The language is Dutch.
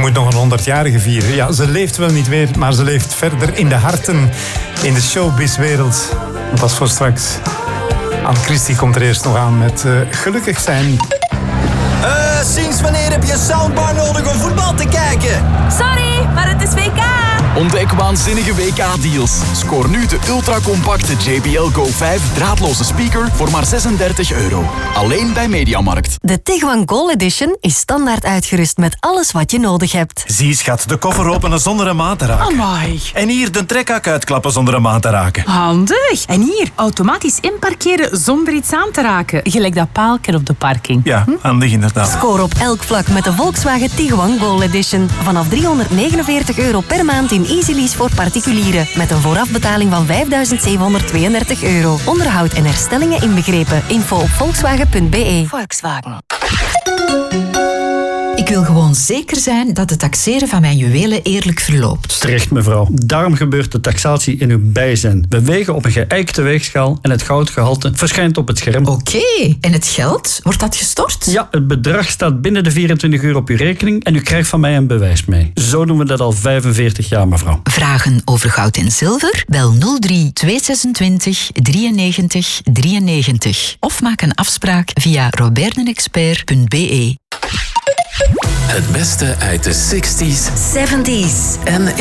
moet nog een 100-jarige vieren. Ja, ze leeft wel niet meer, maar ze leeft verder in de harten, in de showbizwereld. Dat is voor straks. Anne Christie komt er eerst nog aan met Gelukkig zijn. Sinds wanneer heb je een soundbar nodig om voetbal te kijken? Sorry, maar het is WK. Ontdek waanzinnige WK-deals. Scoor nu de ultracompacte JBL Go 5 draadloze speaker voor maar €36. Alleen bij Mediamarkt. De Tiguan Goal Edition is standaard uitgerust met alles wat je nodig hebt. Zie schat, de koffer openen zonder een maat te raken. Amai. En hier de trekhak uitklappen zonder een maat te raken. Handig. En hier, automatisch inparkeren zonder iets aan te raken. Gelijk dat paaltje op de parking. Ja, handig inderdaad. Score op elk vlak met de Volkswagen Tiguan Goal Edition. Vanaf €349 per maand in EasyLease voor particulieren. Met een voorafbetaling van €5.732. Onderhoud en herstellingen inbegrepen. Info op volkswagen.be. Volkswagen. Ik wil gewoon zeker zijn dat het taxeren van mijn juwelen eerlijk verloopt. Terecht, mevrouw. Daarom gebeurt de taxatie in uw bijzijn. We wegen op een geëikte weegschaal en het goudgehalte verschijnt op het scherm. Oké, en het geld? Wordt dat gestort? Ja, het bedrag staat binnen de €24 op uw rekening en u krijgt van mij een bewijs mee. Zo doen we dat al 45 jaar, mevrouw. Vragen over goud en zilver? Bel 03 226 93 93 of maak een afspraak via robertdenexpert.be. Het beste uit de 60s, 70s en